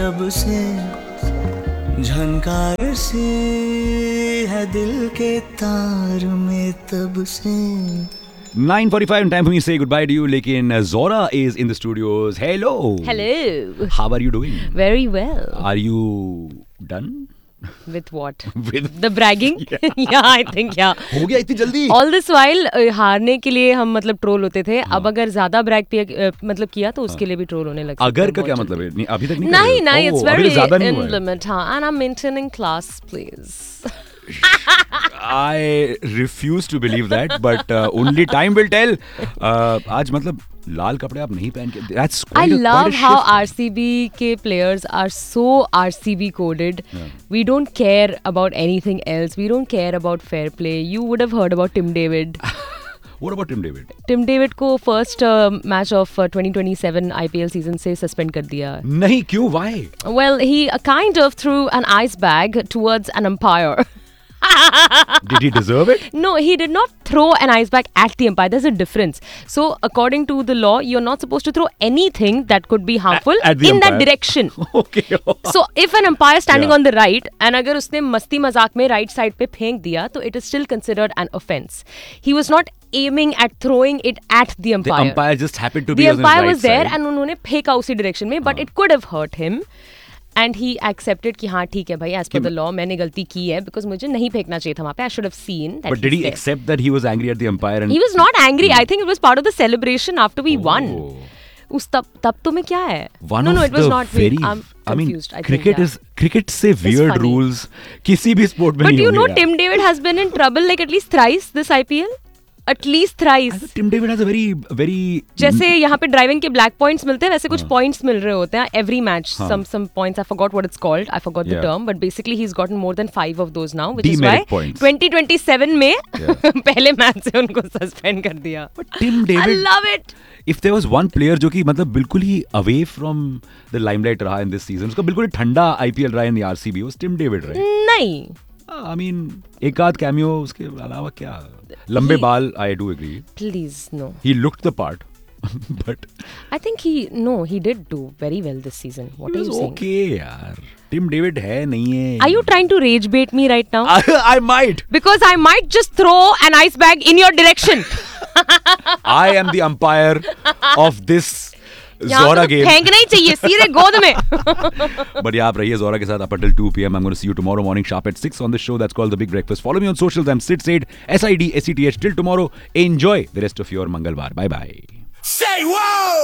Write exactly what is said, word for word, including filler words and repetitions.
तब से झनकार सी है दिल के तार में तब से. nine forty-five and time for me to say goodbye to you. Lekin uh, Zora is in the studios. Hello. Hello. How are you doing? Very well. Are you done? With what? With the bragging? Yeah. yeah, I think yeah. हो गया इतनी जल्दी? All this while uh, हारने के लिए हम मतलब troll होते थे. अब अगर ज्यादा ब्रैग uh, मतलब किया तो उसके लिए भी ट्रोल होने लगा. अगर का क्या मतलब है? नहीं, अभी तक नहीं. नहीं नहीं, it's very in limit. हाँ, and I'm maintaining class, please. I refuse to believe that, but uh, only time will tell. Uh, आज मतलब लाल कपड़े आप नहीं पहन के. That's quite I a, love quite a how shift. R C B के players are so R C B coded. Yeah. We don't care about anything else. We don't care about fair play. You would have heard about Tim David. What about Tim David? Tim David को first uh, match of uh, twenty twenty-seven I P L season से suspend कर दिया. नहीं, क्यों? Why? Well, he uh, kind of threw an ice bag towards an umpire. Did he deserve it? No, he did not throw an ice bag at the umpire. There's a difference. So, according to the law, you're not supposed to throw anything that could be harmful at, at the in umpire. that direction. Okay. So, if an umpire standing Yeah. on the right and अगर उसने मस्ती मजाक में right side पे फेंक दिया, तो it is still considered an offense. He was not aiming at throwing it at the umpire. The umpire just happened to the be on his umpire right was there side. and उन्होंने फेंका उसी direction में, but it could have hurt him. And he accepted कि हाँ ठीक है भाई, as per the law मैंने गलती की है because मुझे नहीं फेंकना चाहिए था वहाँ पे. I should have seen that. But did he there. accept that he was angry at the umpire? And He was not angry. I think it was part of the celebration after we Oh. won. उस तब तब तो में क्या है? One no, of no, it was the not. very. I'm I mean, confused. I cricket think, yeah. is cricket से weird funny. rules किसी भी sport में But नहीं you know, होंगे. Tim David has been in trouble like at least thrice this I P L. At least thrice. Tim David has a very very. जैसे यहाँ पे driving के black points मिलते हैं वैसे कुछ पॉइंट्स मिल रहे होते हैं every match. Some some points I forgot what it's called. I forgot the Yeah. term. But basically he's gotten more than five of those now, which is Demerit why points. twenty twenty-seven में Yeah. पहले match से उनको suspend कर दिया. But Tim David. I love it. If there was one player जो कि मतलब बिल्कुल ही away from the limelight रहा in this season, उसका बिल्कुल ही ठंडा I P L रहा in the R C B, was Tim David right? नहीं. I mean, एक आध कैमियो उसके अलावा क्या? लंबे बाल, I do agree. Please no. He looked the part, but I think he no he did do very well this season. What it are was you saying? okay यार. Tim David है नहीं है. Are you trying to rage bait me right now? I, I might. Because I might just throw an ice bag in your direction. I am the umpire of this यहाँ Zora तो game. फेंकना ही चाहिए सीधे गोद में. But yeah, आप रहिए Zora के साथ up until two p.m. I'm going to see you tomorrow morning sharp at six on the show that's called The Big Breakfast. Follow me on socials. I'm Sid Said, S I D S E T H. Till tomorrow, enjoy the rest of your Mangalwar. Bye bye. Say whoa!